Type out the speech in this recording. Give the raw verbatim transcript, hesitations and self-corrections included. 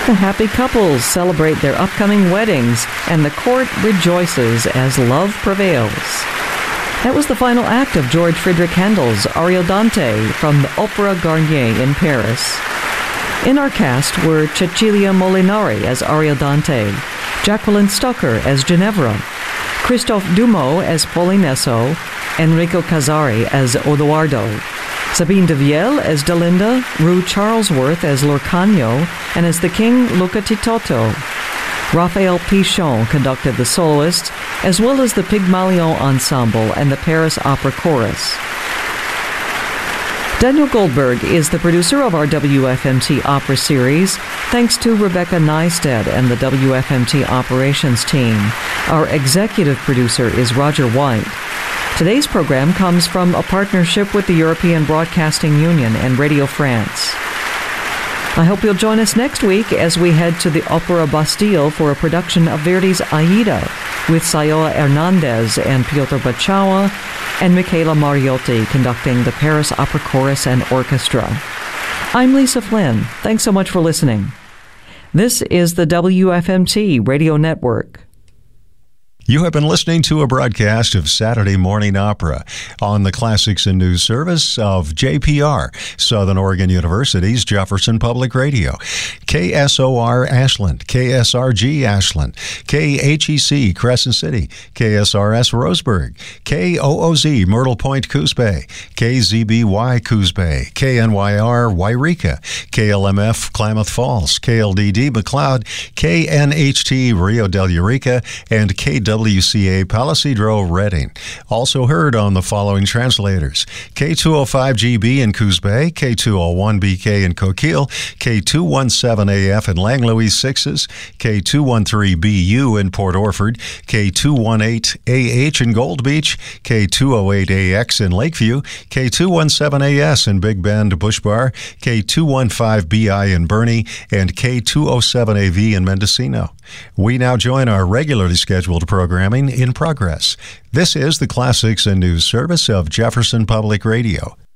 The happy couples celebrate their upcoming weddings, and the court rejoices as love prevails. That was the final act of George Friedrich Handel's Ariodante from the Opera Garnier in Paris. In our cast were Cecilia Molinari as Ariodante, Jacqueline Stucker as Ginevra, Christophe Dumont as Polinesso, Enrico Casari as Odoardo, Sabine de Viel as Delinda, Rue Charlesworth as Lorcano, and as the king, Luca Titotto. Raphael Pichon conducted the soloists, as well as the Pygmalion Ensemble and the Paris Opera Chorus. Daniel Goldberg is the producer of our W F M T Opera series, thanks to Rebecca Neisted and the W F M T operations team. Our executive producer is Roger White. Today's program comes from a partnership with the European Broadcasting Union and Radio France. I hope you'll join us next week as we head to the Opera Bastille for a production of Verdi's Aida with Sayoa Hernandez and Piotr Bachawa and Michaela Mariotti conducting the Paris Opera Chorus and Orchestra. I'm Lisa Flynn. Thanks so much for listening. This is the W F M T Radio Network. You have been listening to a broadcast of Saturday Morning Opera on the Classics and News service of J P R, Southern Oregon University's Jefferson Public Radio, K S O R Ashland, K S R G Ashland, K H E C Crescent City, K S R S Roseburg, K O O Z Myrtle Point Coos Bay, K Z B Y Coos Bay, K N Y R Wairika, K L M F Klamath Falls, K L D D McLeod, K N H T Rio del Eureka, and K W C A Palisadro Redding. Also heard on the following translators: K two oh five G B in Coos Bay, K two oh one B K in Coquille, K two seventeen A F in Langlois Sixes, K two thirteen B U in Port Orford, K two eighteen A H in Gold Beach, K two oh eight A X in Lakeview, K two seventeen A S in Big Bend, Bush Bar, K two fifteen B I in Bernie, and K two oh seven A V in Mendocino. We now join our regularly scheduled programming in progress. This is the Classics and News service of Jefferson Public Radio.